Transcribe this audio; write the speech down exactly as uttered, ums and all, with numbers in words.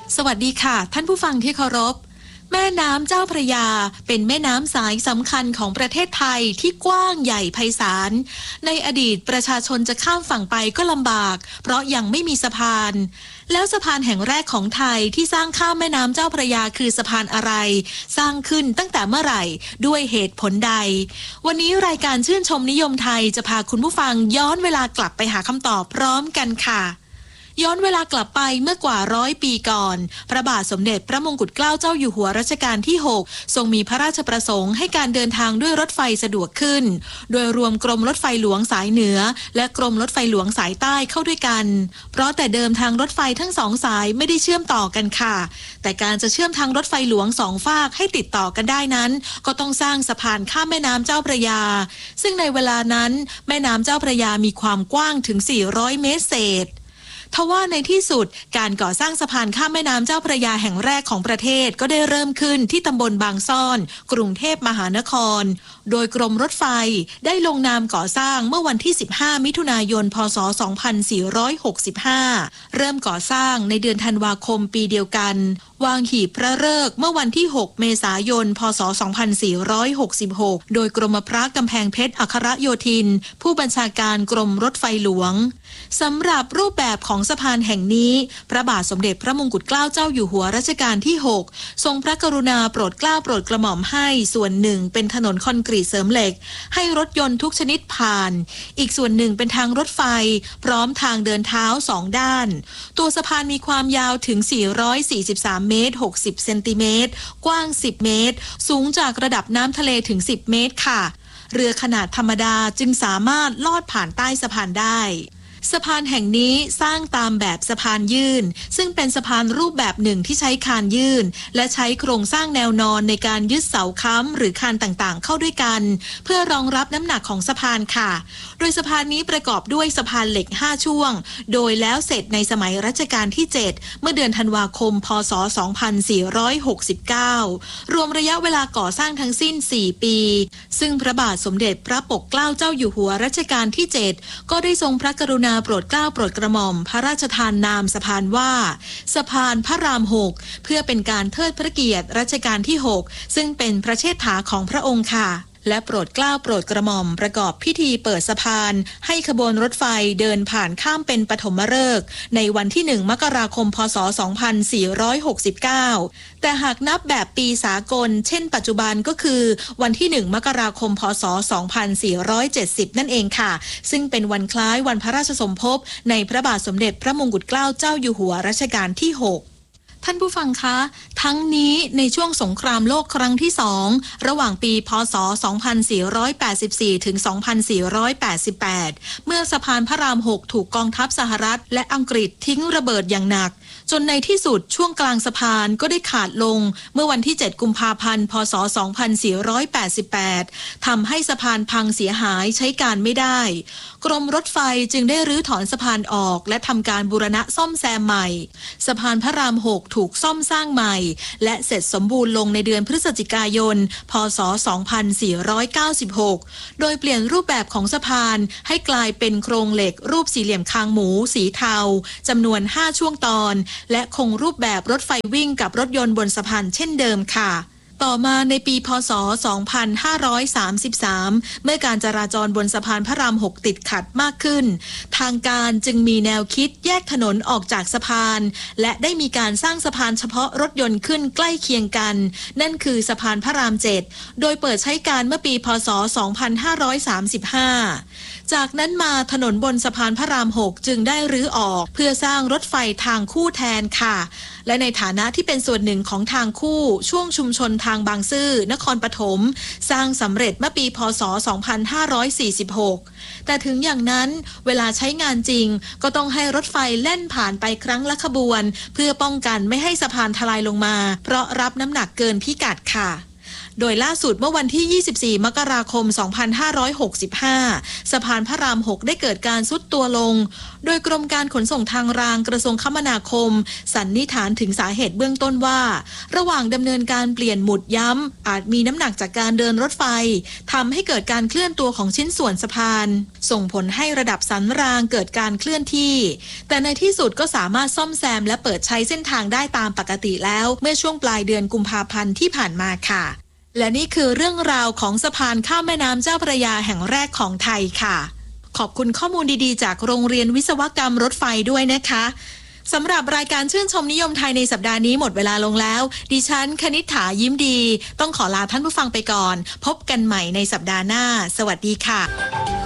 สวัสดีค่ะท่านผู้ฟังที่เคารพแม่น้ำเจ้าพระยาเป็นแม่น้ำสายสำคัญของประเทศไทยที่กว้างใหญ่ไพศาลในอดีตประชาชนจะข้ามฝั่งไปก็ลำบากเพราะยังไม่มีสะพานแล้วสะพานแห่งแรกของไทยที่สร้างข้ามแม่น้ำเจ้าพระยาคือสะพานอะไรสร้างขึ้นตั้งแต่เมื่อไหร่ด้วยเหตุผลใดวันนี้รายการชื่นชมนิยมไทยจะพาคุณผู้ฟังย้อนเวลากลับไปหาคำตอบพร้อมกันค่ะย้อนเวลากลับไปเมื่อกว่าร้อยปีก่อนพระบาทสมเด็จพระมงกุฎเกล้าเจ้าอยู่หัวรัชกาลที่หกทรงมีพระราชประสงค์ให้การเดินทางด้วยรถไฟสะดวกขึ้นโดยรวมกรมรถไฟหลวงสายเหนือและกรมรถไฟหลวงสายใต้เข้าด้วยกันเพราะแต่เดิมทางรถไฟทั้งสองสายไม่ได้เชื่อมต่อกันค่ะแต่การจะเชื่อมทางรถไฟหลวงสองฝากให้ติดต่อกันได้นั้นก็ต้องสร้างสะพานข้ามแม่น้ำเจ้าพระยาซึ่งในเวลานั้นแม่น้ำเจ้าพระยามีความกว้างถึงสี่ร้อยเมตรเศษทว่าในที่สุดการก่อสร้างสะพานข้ามแม่น้ำเจ้าพระยาแห่งแรกของประเทศก็ได้เริ่มขึ้นที่ตำบลบางซ่อนกรุงเทพมหานครโดยกรมรถไฟได้ลงนามก่อสร้างเมื่อวันที่สิบห้ามิถุนายนพ.ศ. สองพันสี่ร้อยหกสิบห้าเริ่มก่อสร้างในเดือนธันวาคมปีเดียวกันวางหีบพระฤกษ์เมื่อวันที่หกเมษายนพ.ศ. สองพันสี่ร้อยหกสิบหกโดยกรมพระกำแพงเพชรอัครโยธินผู้บัญชาการกรมรถไฟหลวงสำหรับรูปแบบของสะพานแห่งนี้พระบาทสมเด็จพระมงกุฎเกล้าเจ้าอยู่หัวรัชกาลที่หกทรงพระกรุณาโปรดเกล้าโปรดกระหม่อมให้ส่วนหนึ่งเป็นถนนคอนกรีตเสริมเหล็กให้รถยนต์ทุกชนิดผ่านอีกส่วนหนึ่งเป็นทางรถไฟพร้อมทางเดินเท้าสองด้านตัวสะพานมีความยาวถึงสี่ร้อยสี่สิบสามเมตรหกสิบเซนติเมตรกว้างสิบเมตรสูงจากระดับน้ำทะเลถึงสิบเมตรค่ะเรือขนาดธรรมดาจึงสามารถลอดผ่านใต้สะพานได้สะพานแห่งนี้สร้างตามแบบสะพานยื่นซึ่งเป็นสะพานรูปแบบหนึ่งที่ใช้คานยื่นและใช้โครงสร้างแนวนอนในการยึดเสาค้ำหรือคานต่างๆเข้าด้วยกันเพื่อรองรับน้ำหนักของสะพานค่ะโดยสะพานนี้ประกอบด้วยสะพานเหล็กห้าช่วงโดยแล้วเสร็จในสมัยรัชกาลที่เจ็ดเมื่อเดือนธันวาคมพ.ศ. สองพันสี่ร้อยหกสิบเก้ารวมระยะเวลาก่อสร้างทั้งสิ้นสี่ปีซึ่งพระบาทสมเด็จพระปกเกล้าเจ้าอยู่หัวรัชกาลที่เจ็ดก็ได้ทรงพระกรุณาโปรดเกล้าโปรดกระหม่อมพระราชทานนามสะพานว่าสะพานพระรามหกเพื่อเป็นการเทิดพระเกียรติรัชกาลที่หกซึ่งเป็นพระเชษฐาของพระองค์ค่ะและโปรดเกล้าโปรดกระหม่อมประกอบพิธีเปิดสะพานให้ขบวนรถไฟเดินผ่านข้ามเป็นปฐมฤกษ์ในวันที่หนึ่งมกราคมพ.ศ. สองพันสี่ร้อยหกสิบเก้าแต่หากนับแบบปีสากลเช่นปัจจุบันก็คือวันที่หนึ่งมกราคมพ.ศ. สองพันสี่ร้อยเจ็ดสิบนั่นเองค่ะซึ่งเป็นวันคล้ายวันพระราชสมภพในพระบาทสมเด็จพระมงกุฎเกล้าเจ้าอยู่หัวรัชกาลที่หกท่านผู้ฟังคะทั้งนี้ในช่วงสงครามโลกครั้งที่สองระหว่างปีพ.ศ. สองพันสี่ร้อยแปดสิบสี่ ถึง สองพันสี่ร้อยแปดสิบแปดเมื่อสะพานพระรามหกถูกกองทัพสหรัฐและอังกฤษทิ้งระเบิดอย่างหนักจนในที่สุดช่วงกลางสะพานก็ได้ขาดลงเมื่อวันที่เจ็ดกุมภาพันธ์พ.ศ. สองพันสี่ร้อยแปดสิบแปดทำให้สะพานพังเสียหายใช้การไม่ได้กรมรถไฟจึงได้รื้อถอนสะพานออกและทำการบูรณะซ่อมแซมใหม่สะพานพระรามหกถูกซ่อมสร้างใหม่และเสร็จสมบูรณ์ลงในเดือนพฤศจิกายนพ.ศ. สองพันสี่ร้อยเก้าสิบหกโดยเปลี่ยนรูปแบบของสะพานให้กลายเป็นโครงเหล็กรูปสี่เหลี่ยมคางหมูสีเทาจำนวนห้าช่วงตอนและคงรูปแบบรถไฟวิ่งกับรถยนต์บนสะพานเช่นเดิมค่ะต่อมาในปีพ.ศ. สองพันห้าร้อยสามสิบสามเมื่อการจราจรบนสะพานพระรามหกติดขัดมากขึ้นทางการจึงมีแนวคิดแยกถนนออกจากสะพานและได้มีการสร้างสะพานเฉพาะรถยนต์ขึ้นใกล้เคียงกันนั่นคือสะพานพระรามเจ็ดโดยเปิดใช้การเมื่อปีพ.ศ. สองพันห้าร้อยสามสิบห้าจากนั้นมาถนนบนสะพานพระรามหกจึงได้รื้อออกเพื่อสร้างรถไฟทางคู่แทนค่ะและในฐานะที่เป็นส่วนหนึ่งของทางคู่ช่วงชุมชนทางบางซื่อนครปฐมสร้างสำเร็จเมื่อปีพ.ศ. สองพันห้าร้อยสี่สิบหกแต่ถึงอย่างนั้นเวลาใช้งานจริงก็ต้องให้รถไฟแล่นผ่านไปครั้งละขบวนเพื่อป้องกันไม่ให้สะพานทลายลงมาเพราะรับน้ำหนักเกินพิกัดค่ะโดยล่าสุดเมื่อวันที่ ยี่สิบสี่ มกราคม สองพันห้าร้อยหกสิบห้า สะพานพระราม หก ได้เกิดการทรุดตัวลง โดยกรมการขนส่งทางรางกระทรวงคมนาคมสันนิษฐานถึงสาเหตุเบื้องต้นว่าระหว่างดำเนินการเปลี่ยนหมุดย้ำอาจมีน้ำหนักจากการเดินรถไฟทำให้เกิดการเคลื่อนตัวของชิ้นส่วนสะพานส่งผลให้ระดับสันรางเกิดการเคลื่อนที่แต่ในที่สุดก็สามารถซ่อมแซมและเปิดใช้เส้นทางได้ตามปกติแล้วเมื่อช่วงปลายเดือนกุมภาพันธ์ที่ผ่านมาค่ะและนี่คือเรื่องราวของสะพานข้ามแม่น้ำเจ้าพระยาแห่งแรกของไทยค่ะขอบคุณข้อมูลดีๆจากโรงเรียนวิศวกรรมรถไฟด้วยนะคะสำหรับรายการชื่นชมนิยมไทยในสัปดาห์นี้หมดเวลาลงแล้วดิฉันคณิษฐายิ้มดีต้องขอลาท่านผู้ฟังไปก่อนพบกันใหม่ในสัปดาห์หน้าสวัสดีค่ะ